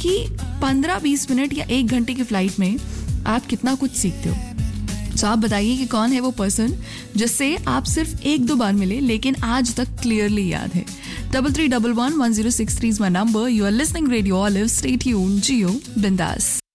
कि 15-20 मिनट या 1 घंटे की फ्लाइट में आप कितना कुछ सीखते हो। तो आप बताइए कि कौन है वो पर्सन जिससे आप सिर्फ 1-2 बार मिले लेकिन आज तक क्लियरली याद है। 33111063 is my number. You are listening Radio Olive. Stay tuned. जियो बिंदास।